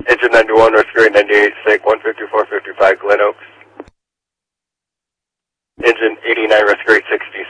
Engine 91, rescue 98, stake 15455, Glen Oaks. Engine 89, rescue 16.